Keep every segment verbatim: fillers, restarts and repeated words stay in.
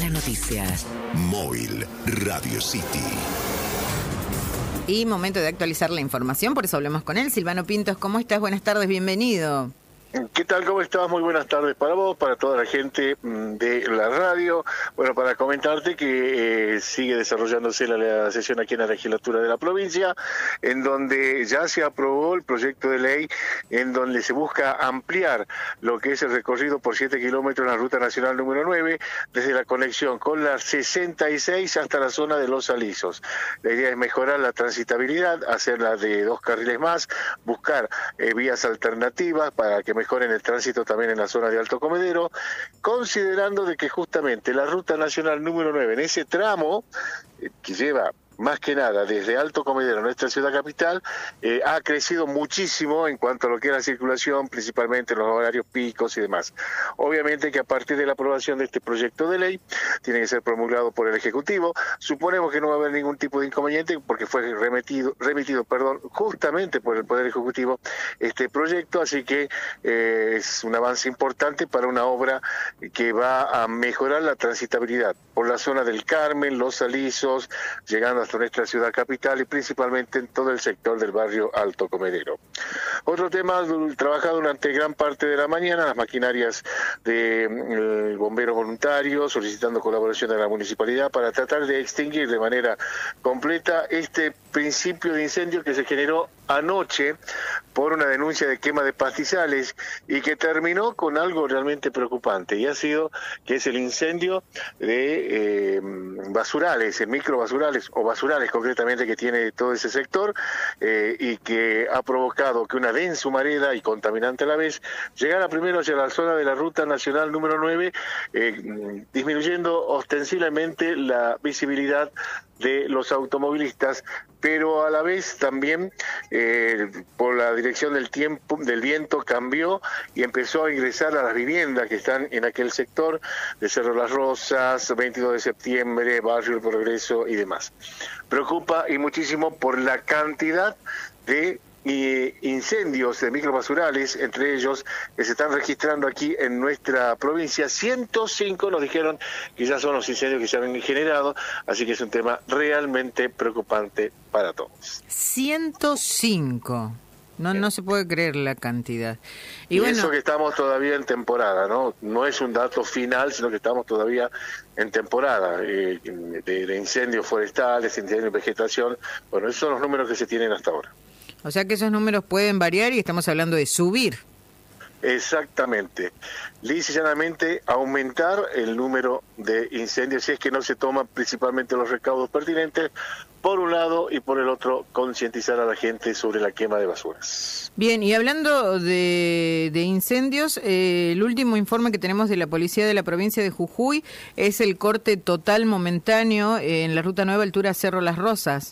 la noticia. Móvil Radio City. Y momento de actualizar la información, por eso hablamos con él. Silvano Pintos, ¿cómo estás? Buenas tardes, bienvenido. ¿Qué tal? ¿Cómo estás? Muy buenas tardes para vos, para toda la gente de la radio. Bueno, para comentarte que eh, sigue desarrollándose la, la sesión aquí en la legislatura de la provincia, en donde ya se aprobó el proyecto de ley en donde se busca ampliar lo que es el recorrido por siete kilómetros en la ruta nacional número nueve, desde la conexión con la sesenta y seis hasta la zona de Los Alisos. La idea es mejorar la transitabilidad, hacerla de dos carriles más, buscar eh, vías alternativas para que mejoren el tránsito también en la zona de Alto Comedero, considerando de que justamente la ruta nacional número nueve, en ese tramo eh, que lleva más que nada desde Alto Comedero, nuestra ciudad capital, eh, ha crecido muchísimo en cuanto a lo que es la circulación, principalmente los horarios picos y demás. Obviamente que a partir de la aprobación de este proyecto de ley, tiene que ser promulgado por el Ejecutivo. Suponemos que no va a haber ningún tipo de inconveniente porque fue remitido, remitido perdón, justamente por el Poder Ejecutivo este proyecto, así que eh, es un avance importante para una obra que va a mejorar la transitabilidad por la zona del Carmen, Los Alisos, llegando hasta nuestra ciudad capital y principalmente en todo el sector del barrio Alto Comedero. Otro tema trabajado durante gran parte de la mañana, las maquinarias de eh, bomberos voluntarios solicitando colaboración de la municipalidad para tratar de extinguir de manera completa este principio de incendio que se generó anoche por una denuncia de quema de pastizales y que terminó con algo realmente preocupante, y ha sido que es el incendio de eh, basurales, microbasurales o basurales concretamente que tiene todo ese sector eh, y que ha provocado que una densa humareda y contaminante a la vez llegara primero hacia la zona de la ruta nacional número nueve, eh, disminuyendo ostensiblemente la visibilidad de los automovilistas, pero a la vez también eh, por la dirección del tiempo, del viento cambió y empezó a ingresar a las viviendas que están en aquel sector de Cerro Las Rosas, veintidós de septiembre, Barrio El Progreso y demás. Preocupa y muchísimo por la cantidad de y incendios de microbasurales, entre ellos que se están registrando aquí en nuestra provincia. ciento cinco nos dijeron que ya son los incendios que se han generado, así que es un tema realmente preocupante para todos. ciento cinco. No, no se puede creer la cantidad. Y, y bueno, eso que estamos todavía en temporada, ¿no? No es un dato final, sino que estamos todavía en temporada eh, de, de incendios forestales, incendios de vegetación. Bueno, esos son los números que se tienen hasta ahora. O sea que esos números pueden variar y estamos hablando de subir. Exactamente. Lisa y llanamente aumentar el número de incendios si es que no se toman principalmente los recaudos pertinentes, por un lado, y por el otro, concientizar a la gente sobre la quema de basuras. Bien, y hablando de, de incendios, eh, el último informe que tenemos de la policía de la provincia de Jujuy es el corte total momentáneo en la ruta nueva altura Cerro Las Rosas.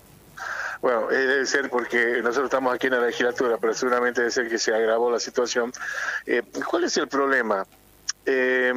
Bueno, eh, debe ser porque nosotros estamos aquí en la legislatura, pero seguramente debe ser que se agravó la situación. Eh, ¿Cuál es el problema? Eh,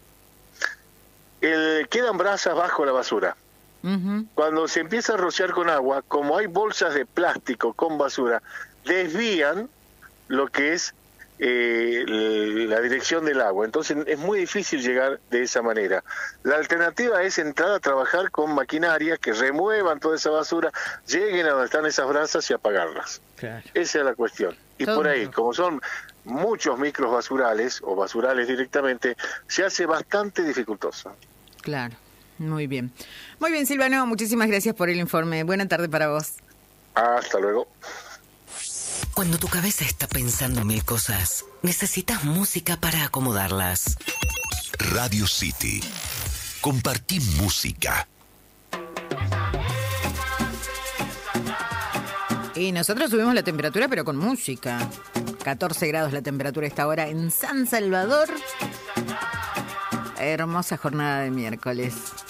el, quedan brasas bajo la basura. Uh-huh. Cuando se empieza a rociar con agua, como hay bolsas de plástico con basura, desvían lo que es eh, la dirección del agua. Entonces es muy difícil llegar de esa manera. La alternativa es entrar a trabajar con maquinarias que remuevan toda esa basura, lleguen a donde están esas brasas y apagarlas. Claro. Esa es la cuestión. Y Todo por ahí, como son muchos micros basurales o basurales directamente, se hace bastante dificultoso. Claro, muy bien. Muy bien, Silvano, muchísimas gracias por el informe. Buena tarde para vos. Hasta luego. Cuando tu cabeza está pensando mil cosas, necesitas música para acomodarlas. Radio City. Compartí música. Y nosotros subimos la temperatura, pero con música. catorce grados la temperatura esta hora en San Salvador. Hermosa jornada de miércoles.